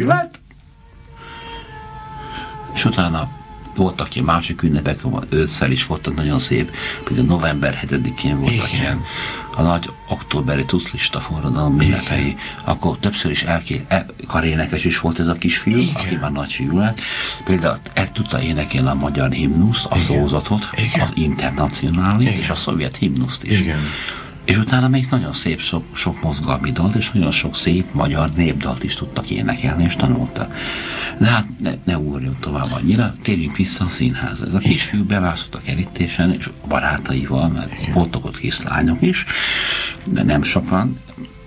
élet. És utána voltak ilyen másik ünnepek, ősszel is voltak nagyon szép, például november 7-én voltak ilyen a nagy októberi tuclista forradalom ünnepei, akkor többször is karénekes is volt ez a kisfiú, aki már nagyfiú lett. Például el tudta énekelni a magyar himnuszt, a szózatot, az internacionális és a szovjet himnuszt is. Igen. És utána még nagyon szép sok mozgalmi dalt, és nagyon sok szép magyar népdalt is tudtak énekelni, és tanultak. De hát ne ugorjunk tovább annyira, térjünk vissza a színházra. Ez a kisfiú bevászott a kerítésen, és a barátaival, mert voltak ott kislányok is, de nem sokan,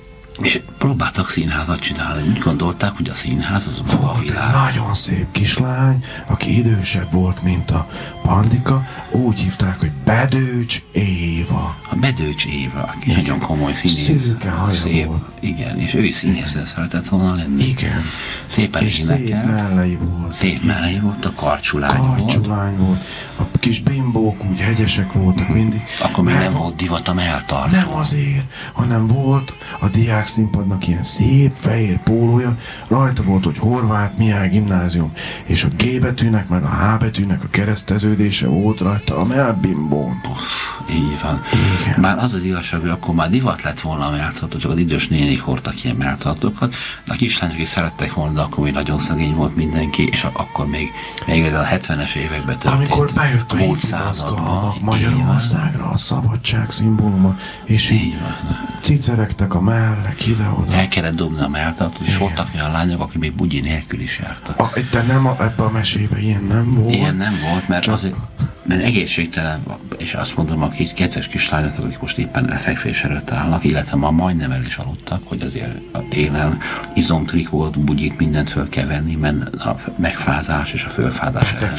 és próbáltak színházat csinálni. Úgy gondolták, hogy a színház az a volt világ. Egy nagyon szép kislány, aki idősebb volt, mint a Bandika, úgy hívták, hogy Bedőcs Éva. A Bedőcs Éva, aki nagyon komoly színész. Szőke haja volt. Igen, és ő is színészen szeretett volna lenni. Igen. Szépen és szép mellei volt. Szép mellei volt, a karcsulány volt. A kis bimbók úgy hegyesek voltak mindig. Akkor még nem volt divat a melltartó. Nem azért, hanem volt a diák színpadnak ilyen szép fehér pólója, rajta volt, hogy Horváth Mihály Gimnázium, és a G betűnek, meg a H betűnek a kereszteződése volt rajta a mellbimbón. Így van. Igen. Már az az igazság, hogy akkor már divat lett volna a melltartó, csak az idős nénik hordtak ilyen melltartókat, de a kislányok is szerettek volna, de akkor még nagyon szegény volt mindenki, és akkor még a 70-es években történt. Amikor bejött a hitmozgalmak Magyarországra, a szabadság szimbóluma, és így ciceregtek a mellek ide-oda. El kellett dobni a melltartót, és voltak olyan lányok, akik még bugyi nélkül is jártak. De nem ebben a mesében ilyen nem volt. Ilyen nem volt, mert azért mert egészségtelen, és azt mondom, a kedves kislányok, akik most éppen lefekvés előtt állnak, illetve ma majdnem el is aludtak, hogy azért a télen izomtrikót, bugyit, mindent föl kell venni, mert a megfázás és a fölfázás ellen.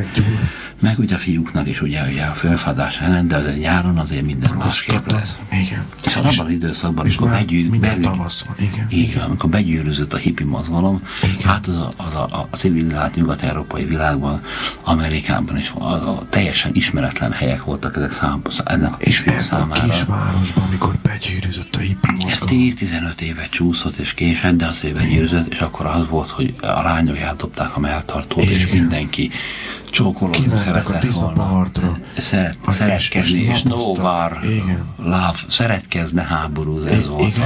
Meg ugye a fiúknak is ugye a fölfázás ellen, de azért nyáron azért minden másképp lesz. Igen. És abban az időszakban, amikor begyűrűzött a hippi mozgalom, hát a civilizált nyugat-európai világban, Amerikában is teljesen ismeretlen helyek voltak ezek ennek a kisfiú számára. A kisvárosban, amikor begyűrűzött a hippi mozgalom. Ez 10-15 évet csúszott és késett, de azért begyűrűzött, és akkor az volt, hogy a lányok eldobták a melltartót, és mindenki csókolózni szeretett volna. Szeretkezni, és Novár, Love, szeretkezne háborúz, ez volt.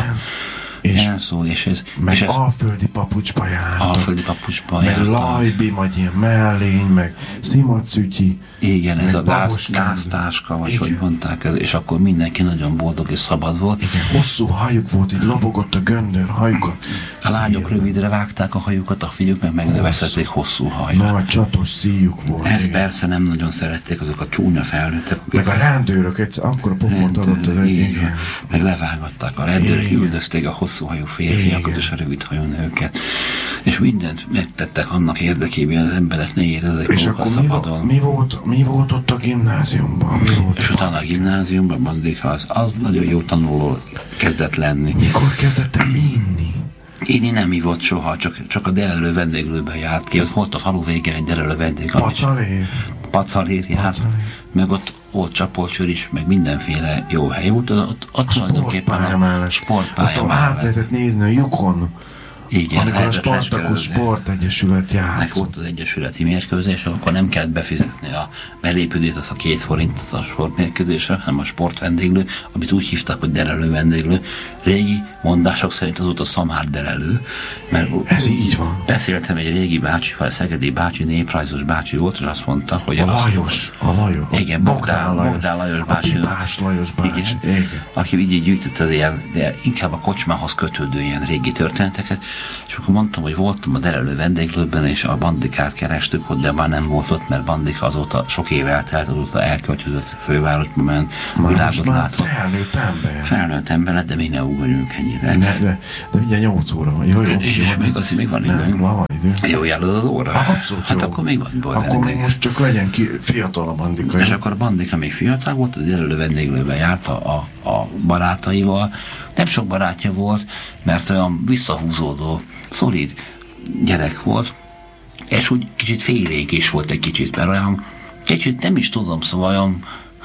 Meg alföldi papucsba jártak. Meg lajbi, vagy ilyen mellény, meg szimacütyi. Igen, ez a gáztáska, vagy hogy mondták, és akkor mindenki nagyon boldog és szabad volt. Igen, hosszú hajuk volt, így lobogott a göndör hajukat. A lányok rövidre vágták a hajukat, a fiúk meg megnövesztették hosszú hajra. Nagy csatos szíjuk volt. Ezt persze nem nagyon szerették azok a csúnya felnőttek. Meg a rendőrök egyszer akkor a pofont adott az igen. Meg levágatták a rendőrök, üldözték a hosszúhajú férfiakat és a rövidhajú nőket. És mindent megtettek annak érdekében, hogy az emberek ne érezzék magukat szabadon. Mi volt ott a gimnáziumban? És utána a gimnáziumban Bandika az nagyon jó tanuló kezdett lenni. Mikor kezdett el inni? Inni nem ivott soha, csak a delelő vendéglőben járt ki. Ott volt a falu végén egy delelő vendég. Pacalér járt. Meg ott Csapolcsőr is, meg mindenféle jó hely volt. Ott tulajdonképpen a sportpálya mellett. Át lehetett nézni a lyukon. Igen, amikor a Spartakusz Sportegyesület játszott. Meg volt az egyesületi mérkőzés, akkor nem kellett befizetni a belépődét, az a 2 forintot a sportmérkőzésre, hanem a sportvendéglő, amit úgy hívták, hogy delelő vendéglő. Régi mondások szerint az volt a szamár delelő, mert ez így van. Beszéltem egy régi bácsival, szegedi bácsi, néprajzos bácsi volt, és azt mondta, hogy a Lajos. Igen, Bogdán Lajos bácsi. A Pipás Lajos bácsi. Igen. Aki így gyűjtött az ilyen, de inkább a kocsmához kötődő ilyen régi történeteket, és akkor mondtam, hogy voltam a delelő vendéglőben, és a Bandikát kerestük, de már nem volt ott, mert Bandika azóta sok év eltelt, azóta elköltözött fővárosba, ment, világot látott. Felnőtt ember, de még ne ugorjunk ennyire. De mindjárt 8 óra van. Jó. Még van időnk. Van idő. Jó járod az óra? Abszolút hát jó. Akkor még van. Akkor még most csak legyen fiatal a Bandika. És akkor a Bandika még fiatal volt, az delelő vendéglőben járt a barátaival. Nem sok barátja volt, mert olyan visszahúzódó, szolid gyerek volt, és úgy kicsit félénk is volt egy kicsit, mert olyan kicsit nem is tudom, szóval olyan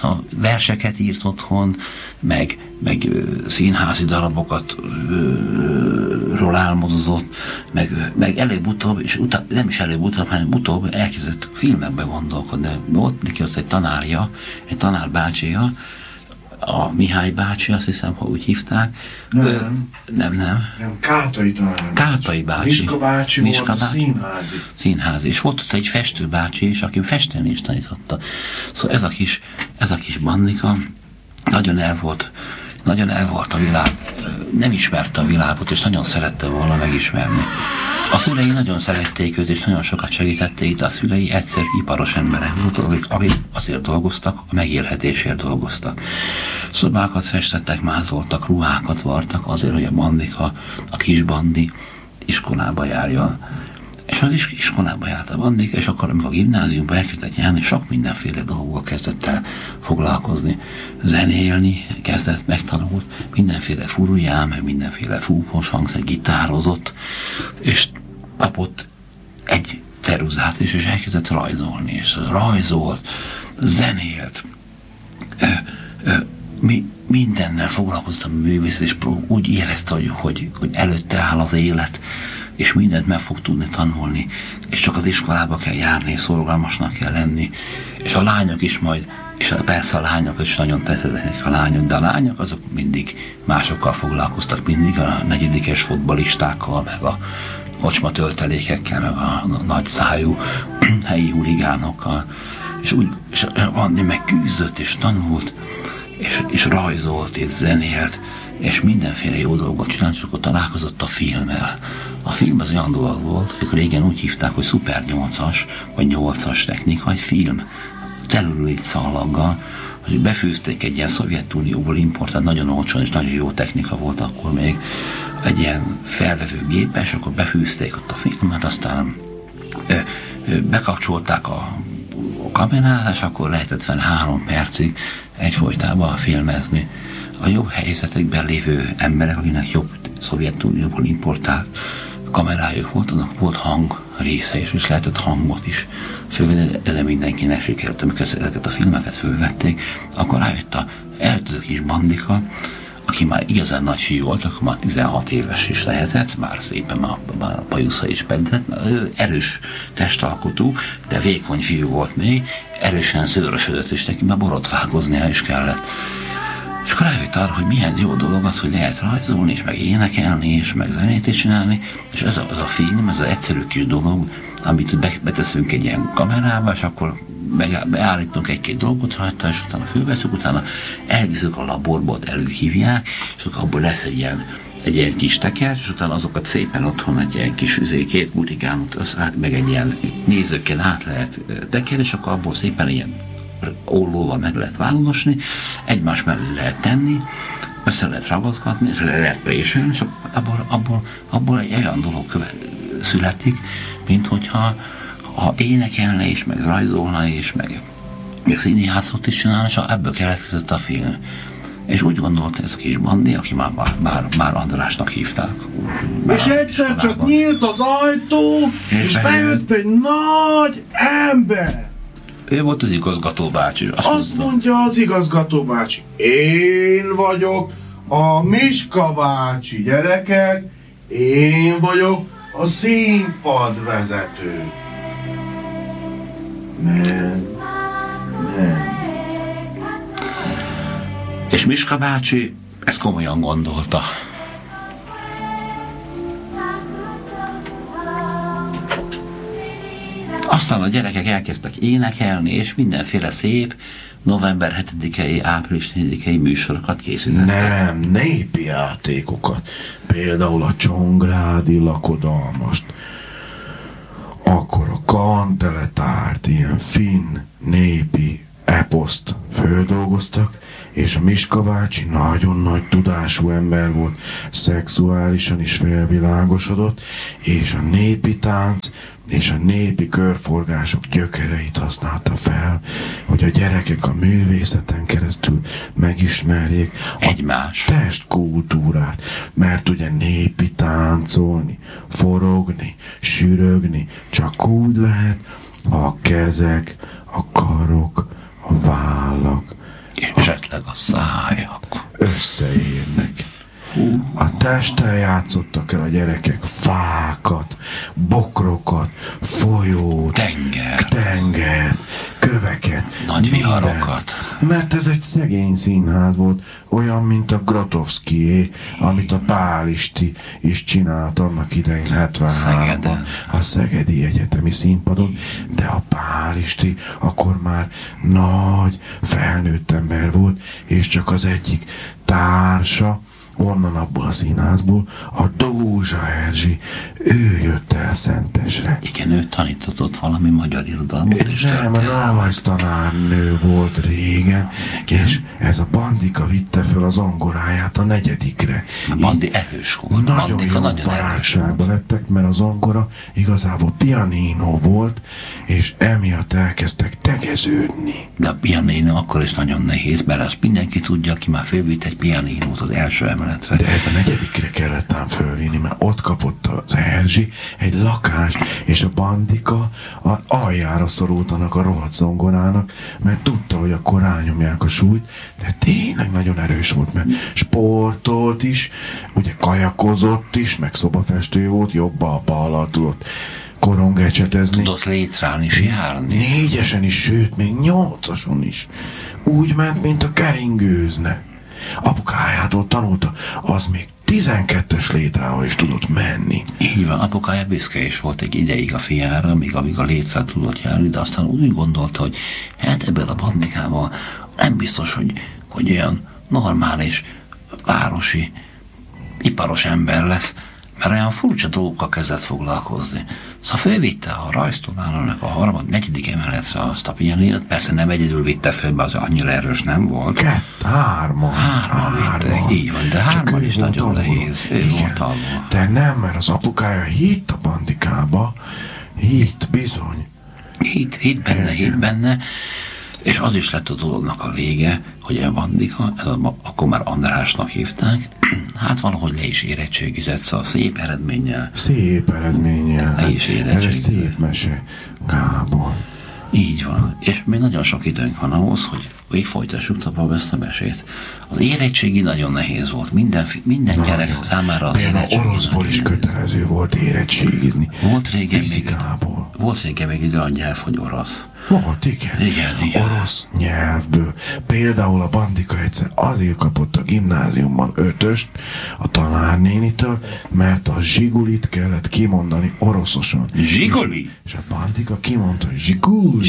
verseket írt otthon, meg színházi darabokat ról álmodozott, meg előbb-utóbb, és nem is előbb-utóbb, hanem utóbb elkezdett filmekbe gondolkodni. Ott neki ott egy tanárja, egy tanárbácsia, a Mihály bácsi, azt hiszem, ha úgy hívták. Nem. Kátai tanár. Kátai bácsi. Miska bácsi volt a színházi. És volt ott egy festő bácsi is, aki festeni is tanította. Szóval ez a kis Bandika nagyon el volt a világ, nem ismerte a világot, és nagyon szerette volna megismerni. A szülei nagyon szerették őt, és nagyon sokat segítették, de a szülei egyszer iparos emberek voltak, akik azért dolgoztak, a megélhetésért dolgoztak. Szobákat festettek, mázoltak, ruhákat vartak azért, hogy a Bandika, a kis Bandi iskolába járjon. És az iskolába járt a Bandika, és akkor, amikor a gimnáziumba elkezdett járni, sok mindenféle dolgokkal kezdett el foglalkozni. Zenélni kezdett, megtanult, mindenféle furuján, meg mindenféle fúvós hangszer, gitározott, és kapott egy ceruzát is, és elkezdett rajzolni, és rajzolt, zenélt, mindennel foglalkozott a művészet, és úgy érezte, hogy előtte áll az élet, és mindent meg fog tudni tanulni, és csak az iskolába kell járni, és szorgalmasnak kell lenni, és a lányok is majd, és persze a lányok is nagyon tetszettek a lányok, de a lányok azok mindig másokkal foglalkoztak, mindig a negyedikes fotbalistákkal, meg a kocsma töltelékekkel, meg a nagy szájú helyi huligánokkal, és Andi meg küzdött, és tanult, és rajzolt, és zenélt, és mindenféle jó dolgot csinált, és akkor találkozott a filmmel. A film az olyan dolog volt, hogy régen úgy hívták, hogy Super 8-as, vagy 8-as technika, egy film, celluloid szalaggal, hogy befűzték egy ilyen Szovjetunióból importált, nagyon olcsón és nagyon jó technika volt akkor még, egy ilyen felvevő gépbe, és akkor befűzték ott a filmet, aztán bekapcsolták a kamerát, és akkor lehetett fel 3 percig egyfolytában filmezni. A jobb helyzetekben lévő emberek, akinek jobb Szovjetunióból importált kamerájuk volt, annak volt hang része is, és lehetett hangot is. Szóval ezen mindenkinek sikerült, amikor ezeket a filmeket fölvették, akkor eljött a kis Bandika, aki már igazán nagy fiú volt, akkor már 16 éves is lehetett, már szépen már a bajusza is pedzett, ő erős testalkotú, de vékony fiú volt még, erősen szőrösödött, és neki már borotvágoznia is kellett. És akkor rájött arra, hogy milyen jó dolog az, hogy lehet rajzolni, és meg énekelni, és meg zenét is csinálni, és ez a film, ez az egyszerű kis dolog, amit beteszünk egy ilyen kamerába, és akkor beállítunk egy-két dolgot rajta, és utána fölveszünk, utána elviszük a laborba, előhívják, és akkor abból lesz egy ilyen kis teker, és utána azokat szépen otthon egy ilyen kis 2 gurigánot, meg egy ilyen nézőkkel át lehet tekerni, és akkor abból szépen ilyen ollóval meg lehet válogatni, egymás mellé lehet tenni, össze lehet ragaszgatni, és le lehet préselni, és abból egy olyan dolog születik, mint hogyha énekelne is, meg rajzolna is, meg színjátszót is csinálna, és ebből keletkezett a film. És úgy gondolta ez a kis Bandi, aki már Andrásnak hívták. És egyszer csak nyílt az ajtó, és bejött egy nagy ember. Ő volt az igazgató bácsi. Azt mondja az igazgató bácsi, én vagyok a Miska bácsi, gyerekek, én vagyok a színpadvezető. Nem. És Miska bácsi ezt komolyan gondolta. Aztán a gyerekek elkezdtek énekelni, és mindenféle szép november 7-i, április 4-i műsorokat készítettek. Nem, népi játékokat. Például a Csongrádi lakodalmast. Akkor a Kanteletárt, ilyen finn népi eposzt földolgoztak, és a Miska bácsi nagyon nagy tudású ember volt, szexuálisan is felvilágosodott, és a népi tánc és a népi körforgások gyökereit használta fel, hogy a gyerekek a művészeten keresztül megismerjék egymás testkultúrát, mert ugye népi táncolni, forogni, sürögni csak úgy lehet, ha a kezek, a karok, a vállak És esetleg a száj akkor. Összeérnek. A testtel játszottak el a gyerekek fákat, bokrokat, folyót, tengert, köveket, nagy viharokat. Mert ez egy szegény színház volt, olyan, mint a Grotowskié, amit a Pálisti is csinált annak idején 73-ban a Szegedi Egyetemi Színpadon, de a Pálisti akkor már nagy, felnőtt ember volt, és csak az egyik társa, onnan abból a színházból, a Dózsa Erzsi, ő jött el Szentesre. Igen, ő tanított valami magyar irodalmat és nem, rajztanárnő volt régen, és ez a Bandika vitte föl az zongoráját a 4. A Bandi erős volt. Nagyon jó barátságban lettek, mert a zongora igazából pianino volt, és emiatt elkezdtek tegeződni. De a pianino akkor is nagyon nehéz, mert azt mindenki tudja, aki már fölvitt egy pianinót az első emeletre. De ez a 4. kellett ám fölvinni, mert ott kapott az Erzsi egy lakást, és a Bandika az aljára szorultanak a rohadt zongorának, mert tudta, hogy akkor rányomják a súlyt, de tényleg nagyon erős volt, mert sportolt is, ugye kajakozott is, meg szobafestő volt, jobbal-ballal tudott korongecsetezni. Tudott létrán is járni. 4-esen is, sőt, még 8-ason is. Úgy ment, mint a keringőzne. Apukájától tanulta, az még 12-es létrával is tudott menni. Így van, apukája büszke is volt egy ideig a fiára, amíg a létre tudott járni, de aztán úgy gondolta, hogy hát ebből a Bandikával nem biztos, hogy olyan normális, városi, iparos ember lesz, mert olyan furcsa dolgokkal kezdett foglalkozni. Szóval fölvitte a rajztanárnak a 4. emeletre azt a pianinót, persze nem egyedül vitte föl, be, az annyira erős nem volt. 3-an vitték, így van, de 3 is nagyon nehéz. De nem, mert az apukája hitt a Bandikába, hitt bizony. Hitt benne, és az is lett a dolognak a vége, hogy a Bandika, akkor már Andrásnak hívták, hát valahogy le is érettségizett, szóval szép eredménnyel. Le is érettségizett. Ez szép mese, Gábor. Így van, és még nagyon sok időnk van ahhoz, hogy még folytassuk tovább ezt a mesét. Az érettségi nagyon nehéz volt, minden gyerek számára. Például oroszból is kötelező volt érettségizni. Volt régen még idő a nyelv, hogy orosz. Volt, igen. Orosz nyelvből. Például a Bandika egyszer azért kapott a gimnáziumban 5-öst a tanárnénitől, mert a zsigulit kellett kimondani oroszosan. Zsiguli? És a Bandika kimondta, hogy zsiguli.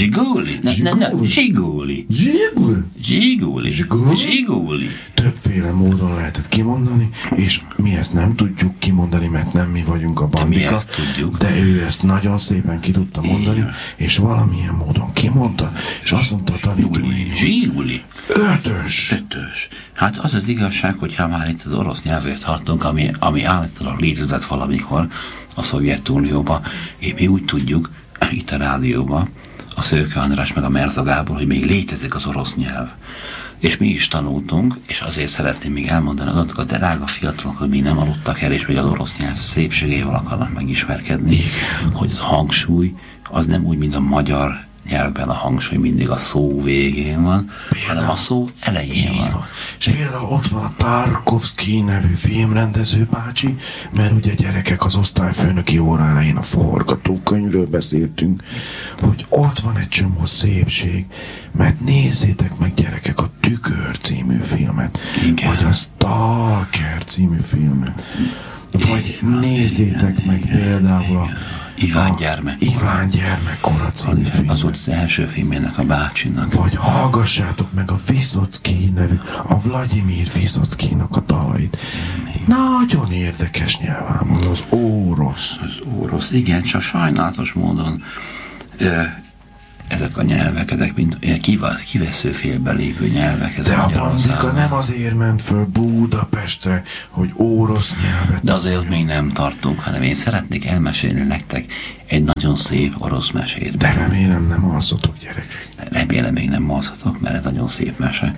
Zsiguli. Többféle módon lehetett kimondani, és mi ezt nem tudjuk kimondani, mert nem mi vagyunk a Bandika. De ő ezt nagyon szépen ki tudta mondani, és valamilyen módon kimondta, és azt mondta a tanítói, Zsiguli. 5-ös. Hát az az igazság, hogyha már itt az orosz nyelvét tartunk, ami állítólag létezett valamikor a Szovjetunióban, mi úgy tudjuk, itt a rádióban, a Szőke András meg a Merza Gábor, hogy még létezik az orosz nyelv. És mi is tanultunk, és azért szeretném még elmondani adatokat, de drága fiatalok, hogy még nem aludtak el, és még az orosz nyelv szépségével akarnak megismerkedni, hogy az hangsúly, az nem úgy, mint a magyar nyelvben a hangsúly mindig a szó végén van, hanem a szó elején van. És például ott van a Tarkovszky nevű filmrendező bácsi, mert ugye gyerekek az osztályfőnöki óra elején a forgatókönyvről beszéltünk, hogy ott van egy csomó szépség, mert nézzétek meg gyerekek a Tükör című filmet, vagy a Stalker című filmet, vagy nézzétek meg például a Iván gyermekkora című film. Az volt az első filmjének a bácsinak. Vagy hallgassátok meg a Viszocki nevű, a Vladimir Viszockinak a dalait. Nagyon érdekes nyelván az orosz. Igen, csak sajnálatos módon ezek a nyelvek, ezek mint kiveszőfélbe lévő nyelvek. De a Bandika nem azért ment föl Budapestre, hogy orosz nyelvet. De azért még nem tartunk, hanem én szeretnék elmesélni nektek egy nagyon szép orosz mesét. De remélem nem alszotok, gyerekek. Remélem még nem alszotok, mert ez nagyon szép mese.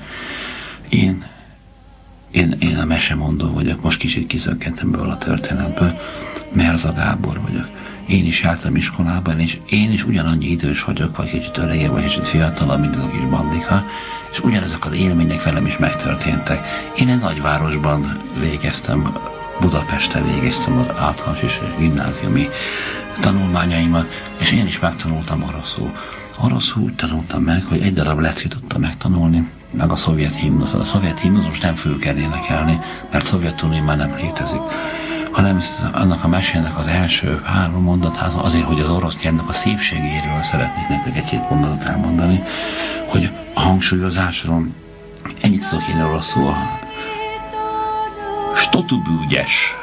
Én a mesemondó vagyok, most kicsit kizökkentem belőle a történetből. Merza Gábor vagyok. én is jártam iskolában, és én is ugyanannyi idős vagyok, vagy kicsit öregebb, vagy kicsit fiatalabb, mint az a kis bandika, és ugyanezek az élmények velem is megtörténtek. Én egy nagyvárosban végeztem, Budapesten végeztem az általános és gimnáziumi tanulmányaimat, és én is megtanultam oroszul. Oroszul úgy tanultam meg, hogy egy darab leckét tudtam megtanulni, meg a szovjet himnusz. A szovjet himnusz most nem föl kell énekelni, mert Szovjetunió már nem létezik, hanem annak a mesének az első 3 mondatát azért, hogy az orosz nyelvnek a szépségéről szeretnék nektek egy-két mondatot elmondani, hogy a hangsúlyozásról ennyit tudok én oroszul. Что ты будешь?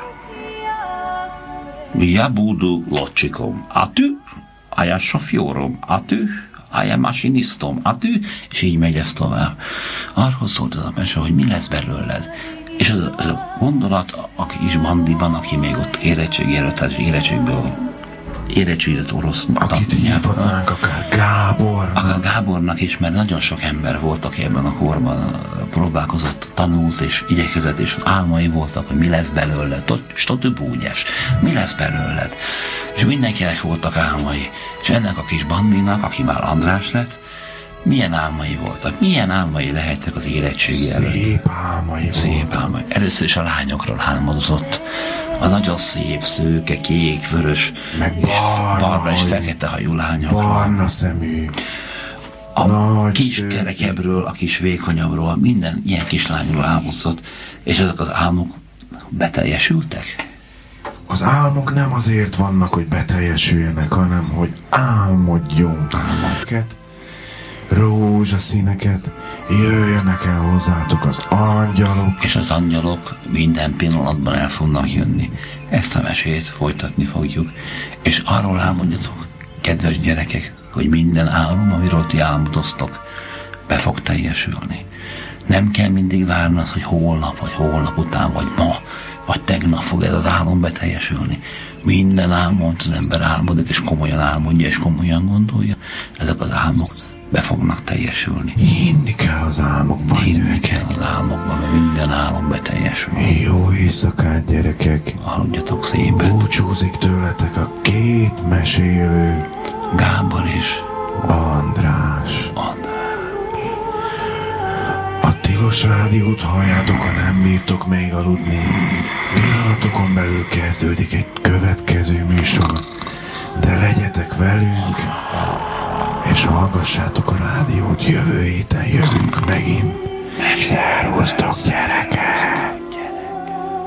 Я буду летчиком, а ты? А я шофёром, а ты? А я машинистом, а ты? És így megy ez tovább. Arról szólt az a mese, hogy mi lesz belőled. És az a gondolat, aki is bandiban, aki még ott érettségi előtt, tehát érettségizett orosz. Akit hívhatnánk akár Gábornak. Akár Gábornak is, mert nagyon sok ember volt, aki ebben a korban próbálkozott, tanult és igyekezett, és álmai voltak, hogy mi lesz belőled. Что ты будешь? Mi lesz belőled? És mindenkinek voltak álmai. És ennek a kis bandinak, aki már András lett, milyen álmai voltak? Milyen álmai lehettek az érettségi előtt? Szép álmai voltak. Először is a lányokról álmodozott. A nagyon szép, szőke, kék, vörös, meg barna és fekete hajú lányokról. Barna szemű. A nagy kis szőke. kerekebbről, a kis vékonyabbról, minden ilyen kislányról álmodozott, és ezek az álmok beteljesültek? Az álmok nem azért vannak, hogy beteljesüljenek, hanem hogy álmodjunk álmokat, rózsaszíneket, jöjjenek el hozzátok az angyalok. És az angyalok minden pillanatban el fognak jönni. Ezt a mesét folytatni fogjuk, és arról álmodjatok, kedves gyerekek, hogy minden álom, amiről ti álmodoztok, be fog teljesülni. Nem kell mindig várni az, hogy holnap, vagy holnap után, vagy ma, vagy tegnap fog ez az álom beteljesülni. Minden álmot az ember álmodik, és komolyan álmodja, és komolyan gondolja, ezek az álmok be fognak teljesülni. Hinni kell az álmokban. Hinni kell az álmokban, mert minden álom beteljesül. Jó éjszakát, gyerekek! Aludjatok szépen. Búcsúzik tőletek a 2 mesélő, Gábor és András. András. A tilos rádiót halljátok, ha nem bírtok még aludni. Pillanatokon belül kezdődik egy következő műsor, de legyetek velünk, és hallgassátok a rádiót, jövő héten jövünk megint. Szervusztok, gyerekek!